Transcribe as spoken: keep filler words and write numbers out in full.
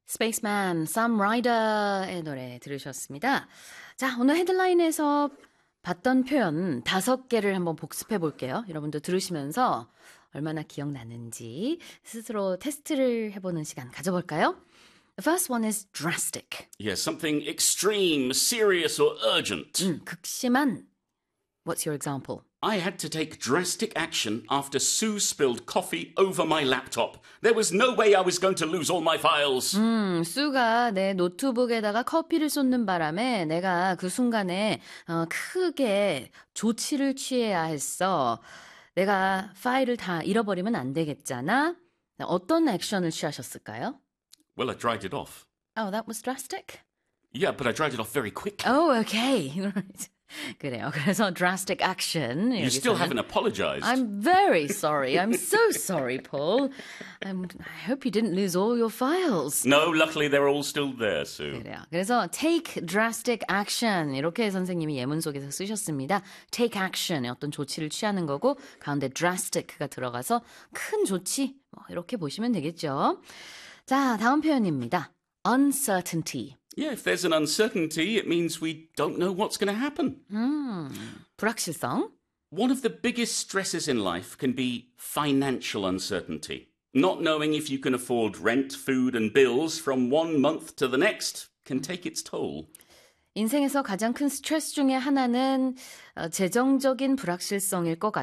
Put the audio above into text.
Spaceman, Sam Ryder의 노래 들으셨습니다. 자, 오늘 헤드라인에서 봤던 표현 다섯 개를 한번 복습해 볼게요. 여러분도 들으시면서 얼마나 기억나는지 스스로 테스트를 해보는 시간 가져볼까요? The first one is drastic. Yeah, something extreme, serious or urgent. 음, 극심한. What's your example? I had to take drastic action after Sue spilled coffee over my laptop. There was no way I was going to lose all my files. 음, 수가 내 노트북에다가 커피를 쏟는 바람에 내가 그 순간에 어, 크게 조치를 취해야 했어. 내가 파일을 다 잃어버리면 안 되겠잖아. 어떤 액션을 취하셨을까요? Well, I dried it off. Oh, that was drastic? Yeah, but I dried it off very quickly. Oh, okay. Right. 그래요. 그래서 drastic action. You still 여기서는. haven't apologized. I'm very sorry. I'm so sorry, Paul. I'm, I hope you didn't lose all your files. No, luckily they're all still there, Sue. 그래요. 그래서 take drastic action 이렇게 선생님이 예문 속에서 쓰셨습니다. take action 어떤 조치를 취하는 거고 가운데 drastic가 들어가서 큰 조치 뭐 이렇게 보시면 되겠죠. 자, 다음 표현입니다. uncertainty. Yeah, if there's an uncertainty, it means we don't know what's going to happen. 음, 불확실성. One of the biggest stresses in life can be financial uncertainty. Not knowing if you can afford rent, food, and bills from one month to the next can take its toll. 인생에서 가장 큰 스트레스 중에 하나는 어, 재정적인 불확실성일 것 같아요.